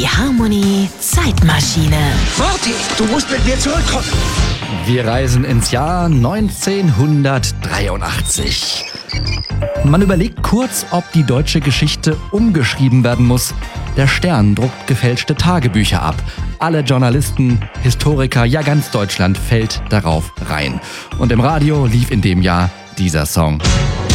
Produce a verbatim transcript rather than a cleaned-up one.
Die Harmony Zeitmaschine. Morty, du musst mit mir zurückkommen. Wir reisen ins Jahr neunzehnhundertdreiundachtzig. Man überlegt kurz, ob die deutsche Geschichte umgeschrieben werden muss. Der Stern druckt gefälschte Tagebücher ab. Alle Journalisten, Historiker, ja ganz Deutschland fällt darauf rein. Und im Radio lief in dem Jahr dieser Song.